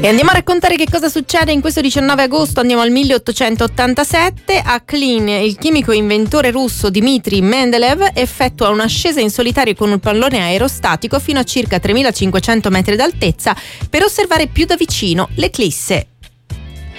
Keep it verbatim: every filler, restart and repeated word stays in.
E andiamo a raccontare che cosa succede in questo diciannove agosto. Andiamo al milleottocentottantasette. A Klin, il chimico inventore russo Dmitry Mendeleev effettua un'ascesa in solitario con un pallone aerostatico fino a circa tremilacinquecento metri d'altezza per osservare più da vicino l'eclisse